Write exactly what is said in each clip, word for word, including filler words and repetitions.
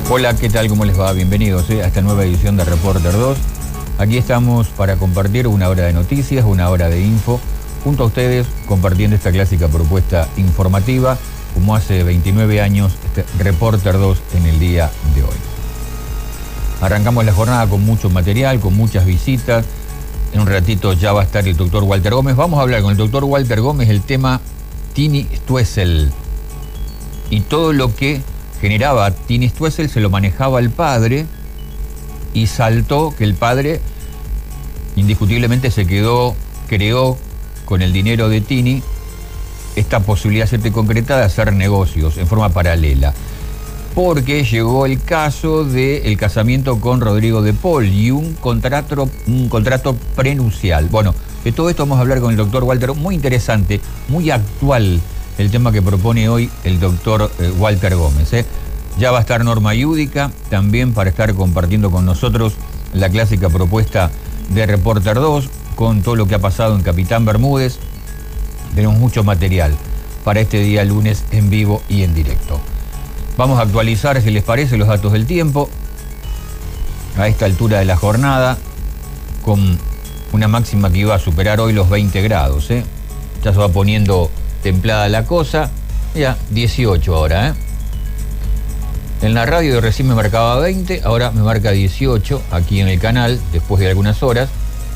Hola, ¿qué tal? ¿Cómo les va? Bienvenidos ¿eh? a esta nueva edición de Reporter dos. Aquí estamos para compartir una hora de noticias, una hora de info, junto a ustedes compartiendo esta clásica propuesta informativa, como hace veintinueve años, este Reporter dos en el día de hoy. Arrancamos la jornada con mucho material, con muchas visitas. En un ratito ya va a estar el doctor Walter Gómez. Vamos a hablar con el doctor Walter Gómez el tema Tini Stoessel. Y todo lo que generaba Tini Stoessel se lo manejaba el padre y saltó que el padre indiscutiblemente se quedó, creó con el dinero de Tini esta posibilidad de ser concretada de hacer negocios en forma paralela. Porque llegó el caso del casamiento con Rodrigo de Paul y un contrato, un contrato prenupcial. Bueno, de todo esto vamos a hablar con el doctor Walter, muy interesante, muy actual el tema que propone hoy el doctor eh, Walter Gómez. ¿eh? Ya va a estar Norma Yúdica también para estar compartiendo con nosotros la clásica propuesta de Reporter dos con todo lo que ha pasado en Capitán Bermúdez. Tenemos mucho material para este día lunes en vivo y en directo. Vamos a actualizar, si les parece, los datos del tiempo a esta altura de la jornada, con una máxima que iba a superar hoy los veinte grados. ¿eh? Ya se va poniendo templada la cosa. Ya, dieciocho ahora. ¿eh? En la radio recién me marcaba veinte, ahora me marca dieciocho aquí en el canal, después de algunas horas.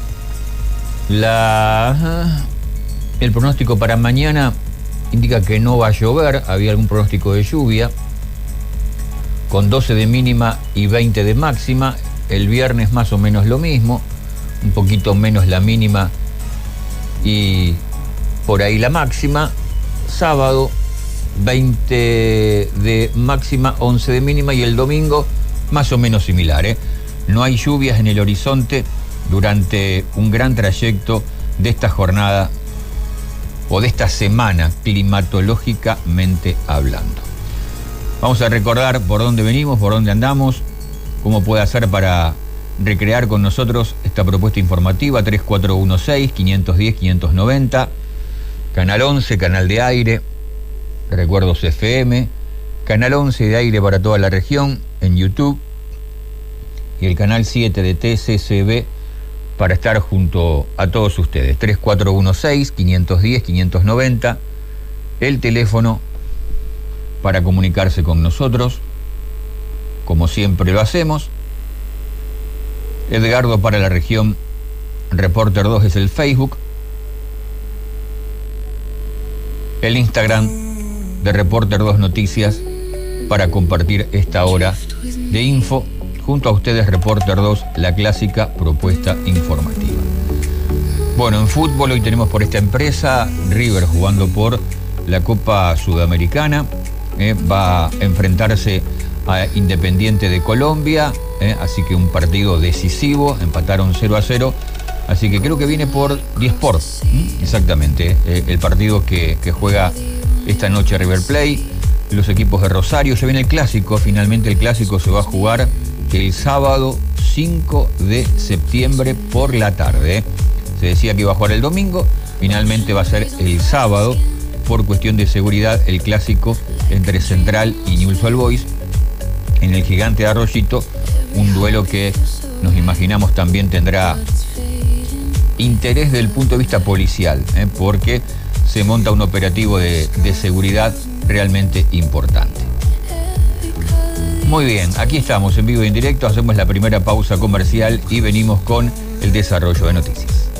La, el pronóstico para mañana indica que no va a llover, había algún pronóstico de lluvia, con doce de mínima y veinte de máxima. El viernes más o menos lo mismo, un poquito menos la mínima y por ahí la máxima. Sábado, veinte de máxima, once de mínima, y el domingo más o menos similar. ¿eh? No hay lluvias en el horizonte durante un gran trayecto de esta jornada o de esta semana, climatológicamente hablando. Vamos a recordar por dónde venimos, por dónde andamos, cómo puede hacer para recrear con nosotros esta propuesta informativa. Tres cuatro uno seis, cinco uno cero, cinco nueve cero, Canal once, canal de aire, Recuerdos F M, Canal once de aire para toda la región en YouTube y el Canal siete de T C C B para estar junto a todos ustedes. Tres cuatro uno seis, cinco uno cero, cinco nueve cero, el teléfono para comunicarse con nosotros, como siempre lo hacemos. Edgardo para la región, Reporter dos es el Facebook. El Instagram de Reporter dos Noticias para compartir esta hora de info. Junto a ustedes, Reporter dos, la clásica propuesta informativa. Bueno, en fútbol hoy tenemos por esta empresa River jugando por la Copa Sudamericana. Eh, va a enfrentarse a Independiente de Colombia, eh, así que un partido decisivo. Empataron cero a cero, así que creo que viene por diesport, ¿eh? exactamente, eh, el partido que, que juega esta noche River Plate, los equipos de Rosario. Se viene el clásico, finalmente el clásico se va a jugar el sábado cinco de septiembre por la tarde. ¿eh? Se decía que iba a jugar el domingo, finalmente va a ser el sábado. Por cuestión de seguridad, el clásico entre Central y Newell's Old Boys en el Gigante de Arroyito, un duelo que nos imaginamos también tendrá interés desde el punto de vista policial, ¿eh? porque se monta un operativo de, de seguridad realmente importante. Muy bien, aquí estamos en vivo y en directo, hacemos la primera pausa comercial y venimos con el desarrollo de noticias.